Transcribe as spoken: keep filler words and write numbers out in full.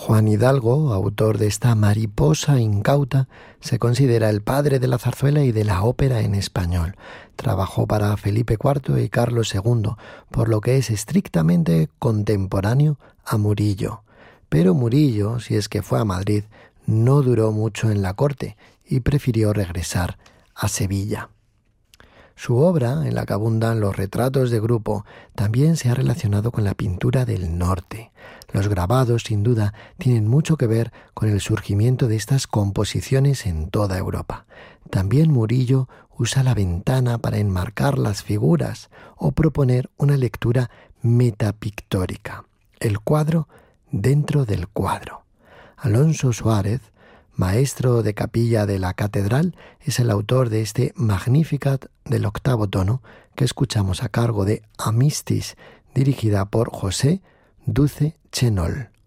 Juan Hidalgo, autor de esta Mariposa incauta, se considera el padre de la zarzuela y de la ópera en español. Trabajó para Felipe cuarto y Carlos segundo, por lo que es estrictamente contemporáneo a Murillo. Pero Murillo, si es que fue a Madrid, no duró mucho en la corte y prefirió regresar a Sevilla. Su obra, en la que abundan los retratos de grupo, también se ha relacionado con la pintura del norte. Los grabados, sin duda, tienen mucho que ver con el surgimiento de estas composiciones en toda Europa. También Murillo usa la ventana para enmarcar las figuras o proponer una lectura metapictórica. El cuadro dentro del cuadro. Alonso Suárez, maestro de capilla de la catedral, es el autor de este Magnificat del octavo tono que escuchamos a cargo de Amistis, dirigida por José Duce Chenol.